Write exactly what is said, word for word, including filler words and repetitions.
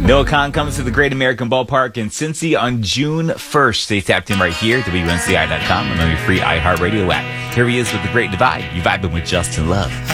Noah Khan comes to the Great American Ballpark in Cincy on June first. Stay tapped in right here, W N C I dot com, and on your free iHeartRadio app. Here he is with The Great Divide. You vibing with Justin Love.